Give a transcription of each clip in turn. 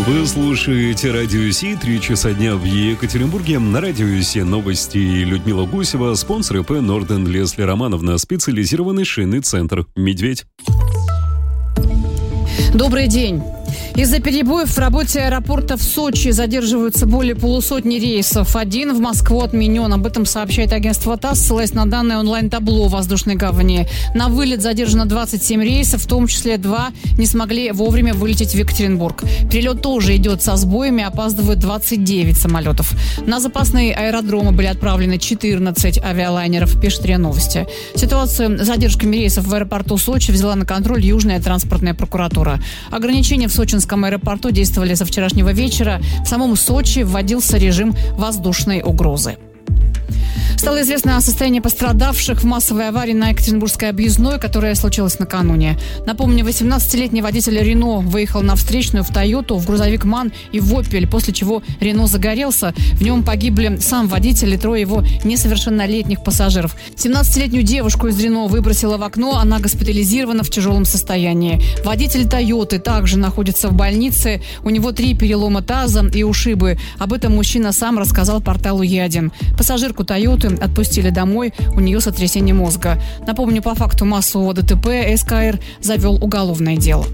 Вы слушаете Радио Си, 3 часа дня в Екатеринбурге. На Радио Си новости. Людмила Гусева, спонсор ИП Норден Лесли Романовна, специализированный шинный центр «Медведь». Добрый день. Из-за перебоев в работе аэропорта в Сочи задерживаются более полусотни рейсов. Один в Москву отменен. Об этом сообщает агентство ТАСС, ссылаясь на данное онлайн-табло воздушной гавани. На вылет задержано 27 рейсов, в том числе 2 не смогли вовремя вылететь в Екатеринбург. Перелет тоже идет со сбоями, опаздывают 29 самолетов. На запасные аэродромы были отправлены 14 авиалайнеров, пишет РИА Новости. Ситуацию с задержками рейсов в аэропорту Сочи взяла на контроль Южная транспортная прокуратура. Ограничения в Сочинском аэропорту действовали со вчерашнего вечера. В самом Сочи вводился режим воздушной угрозы. Стало известно о состоянии пострадавших в массовой аварии на Екатеринбургской объездной, которая случилась накануне. Напомню, 18-летний водитель Рено выехал на встречную в Тойоту, в грузовик МАН и в Опель, после чего Рено загорелся. В нем погибли сам водитель и 3 его несовершеннолетних пассажиров. 17-летнюю девушку из Рено выбросило в окно, она госпитализирована в тяжелом состоянии. Водитель Тойоты также находится в больнице, у него 3 перелома таза и ушибы. Об этом мужчина сам рассказал порталу Е1. Пассажирку Тойоты отпустили домой, у нее сотрясение мозга. Напомню, по факту массового ДТП СКР завел уголовное дело.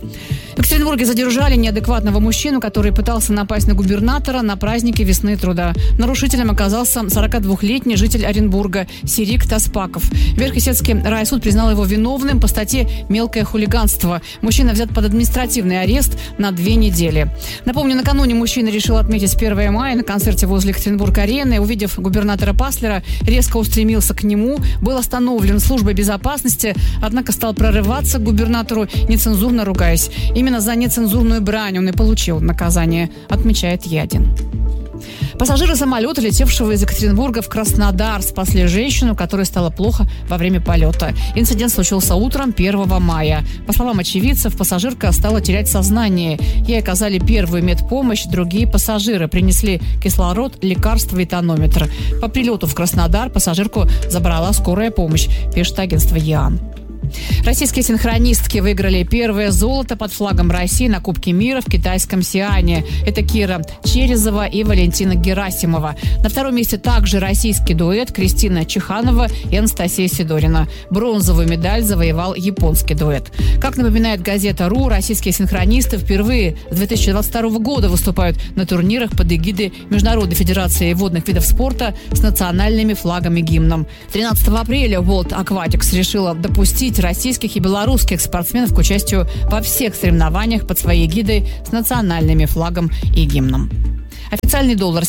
В Екатеринбурге задержали неадекватного мужчину, который пытался напасть на губернатора на празднике весны и труда. Нарушителем оказался 42-летний житель Оренбурга Сирик Таспаков. Верхесецкий райсуд признал его виновным по статье «Мелкое хулиганство». Мужчина взят под административный арест на 2 недели. Напомню, накануне мужчина решил отметить 1 мая на концерте возле Екатеринбург-арены. Увидев губернатора Паслера, резко устремился к нему, был остановлен службой безопасности, однако стал прорываться к губернатору, нецензурно ругаясь. Именно за нецензурную брань он и получил наказание, отмечает Е1. Пассажиры самолета, летевшего из Екатеринбурга в Краснодар, спасли женщину, которой стало плохо во время полета. Инцидент случился утром 1 мая. По словам очевидцев, пассажирка стала терять сознание. Ей оказали первую медпомощь, другие пассажиры принесли кислород, лекарства и тонометр. По прилету в Краснодар пассажирку забрала скорая помощь, пишет агентство ЕАН. Российские синхронистки выиграли первое золото под флагом России на Кубке мира в китайском Сиане. Это Кира Черезова и Валентина Герасимова. На 2-м месте также российский дуэт Кристина Чеханова и Анастасия Сидорина. Бронзовую медаль завоевал японский дуэт. Как напоминает газета РУ, российские синхронисты впервые с 2022 года выступают на турнирах под эгидой Международной федерации водных видов спорта с национальными флагами и гимном. 13 апреля World Aquatics решила допустить российских и белорусских спортсменов к участию во всех соревнованиях под своей эгидой с национальными флагом и гимном. Официальный доллар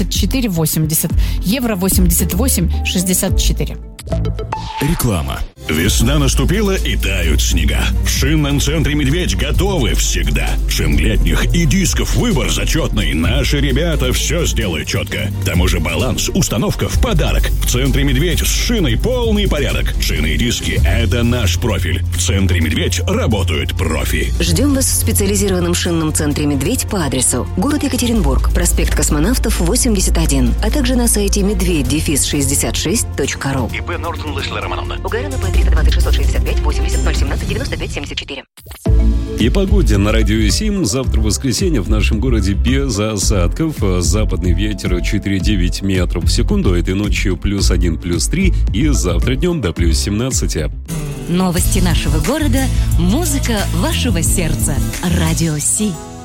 74,80, евро 88,64. Реклама. Весна наступила и тают снега. В шинном центре «Медведь» готовы всегда. Шин летних и дисков выбор зачетный. Наши ребята все сделают четко. К тому же баланс, установка в подарок. В центре «Медведь» с шиной полный порядок. Шины и диски – это наш профиль. В центре «Медведь» работают профи. Ждем вас в специализированном шинном центре «Медведь» по адресу город Екатеринбург, проспект Космонавтов, 81, а также на сайте медведь-66.ру. ИП Норден Лесли Романовна. УГРН ПН 320 665 80 017 95 74. И погоде на Радио 7. Завтра воскресенье в нашем городе без осадков. Западный ветер 4,9 метров в секунду. Этой ночью +1, +3. И завтра днем до +17. Новости нашего города. Музыка вашего сердца. Радио Си.